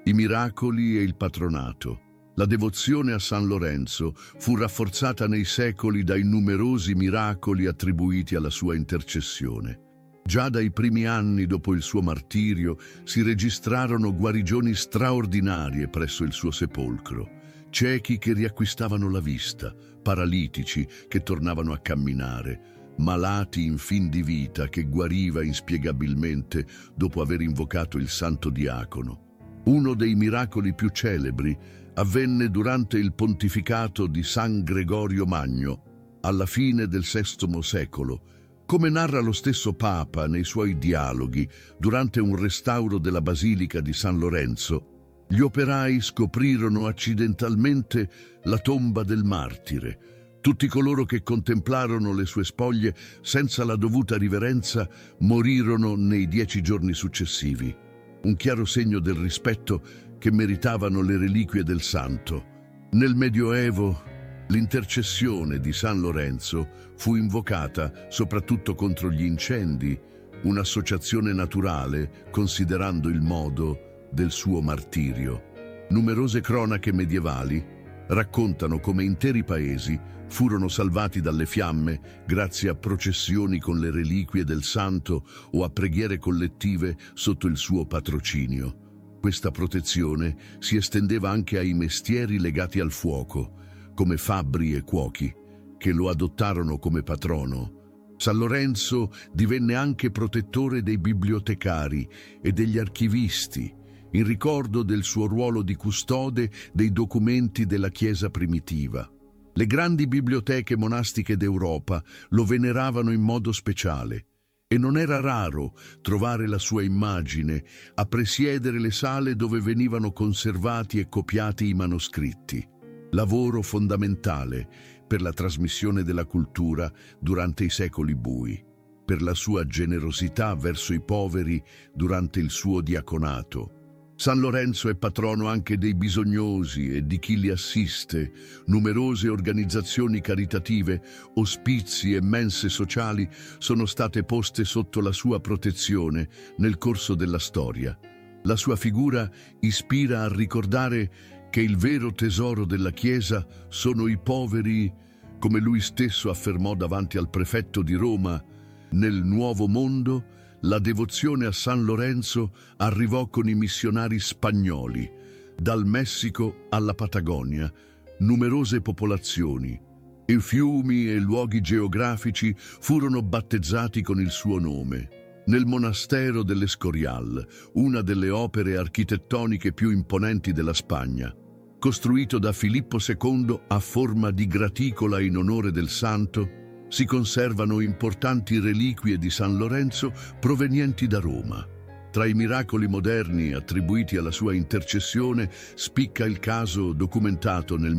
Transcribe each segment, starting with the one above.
i miracoli e il patronato. La devozione a San Lorenzo fu rafforzata nei secoli dai numerosi miracoli attribuiti alla sua intercessione. Già dai primi anni dopo il suo martirio si registrarono guarigioni straordinarie presso il suo sepolcro. Ciechi che riacquistavano la vista, paralitici che tornavano a camminare, malati in fin di vita che guariva inspiegabilmente dopo aver invocato il santo diacono. Uno dei miracoli più celebri avvenne durante il pontificato di San Gregorio Magno, alla fine del VI secolo. Come narra lo stesso Papa nei suoi dialoghi, durante un restauro della Basilica di San Lorenzo, gli operai scoprirono accidentalmente la tomba del martire. Tutti coloro che contemplarono le sue spoglie senza la dovuta riverenza morirono nei 10 giorni successivi. Un chiaro segno del rispetto che meritavano le reliquie del santo. Nel Medioevo, l'intercessione di San Lorenzo fu invocata soprattutto contro gli incendi, un'associazione naturale considerando il modo del suo martirio. Numerose cronache medievali raccontano come interi paesi furono salvati dalle fiamme grazie a processioni con le reliquie del santo o a preghiere collettive sotto il suo patrocinio. Questa protezione si estendeva anche ai mestieri legati al fuoco, come fabbri e cuochi, che lo adottarono come patrono. San Lorenzo divenne anche protettore dei bibliotecari e degli archivisti, in ricordo del suo ruolo di custode dei documenti della Chiesa primitiva. Le grandi biblioteche monastiche d'Europa lo veneravano in modo speciale e non era raro trovare la sua immagine a presiedere le sale dove venivano conservati e copiati i manoscritti. Lavoro fondamentale per la trasmissione della cultura durante i secoli bui, per la sua generosità verso i poveri durante il suo diaconato. San Lorenzo è patrono anche dei bisognosi e di chi li assiste. Numerose organizzazioni caritative, ospizi e mense sociali sono state poste sotto la sua protezione nel corso della storia. La sua figura ispira a ricordare che il vero tesoro della Chiesa sono i poveri, come lui stesso affermò davanti al prefetto di Roma. Nel Nuovo Mondo, la devozione a San Lorenzo arrivò con i missionari spagnoli. Dal Messico alla Patagonia, numerose popolazioni e fiumi e luoghi geografici furono battezzati con il suo nome. Nel monastero dell'Escorial, una delle opere architettoniche più imponenti della Spagna, costruito da Filippo II a forma di graticola in onore del santo, si conservano importanti reliquie di San Lorenzo provenienti da Roma. Tra i miracoli moderni attribuiti alla sua intercessione spicca il caso documentato nel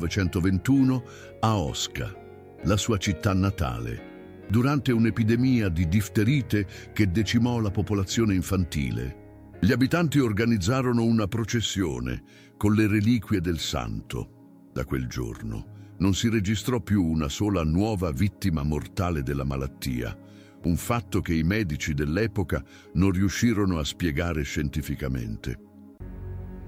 1921 a Osca, la sua città natale, durante un'epidemia di difterite che decimò la popolazione infantile. Gli abitanti organizzarono una processione con le reliquie del santo. Da quel giorno non si registrò più una sola nuova vittima mortale della malattia, un fatto che i medici dell'epoca non riuscirono a spiegare scientificamente.